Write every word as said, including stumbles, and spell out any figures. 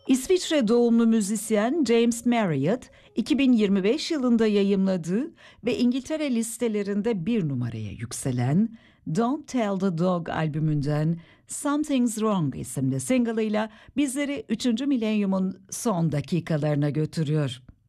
İsviçre doğumlu müzisyen James Marriott, iki bin yirmi beş yılında yayımladığı ve İngiltere listelerinde bir numaraya yükselen Don't Tell the Dog albümünden Something's Wrong isimli single'ıyla bizleri üçüncü milenyumun son dakikalarına götürüyor.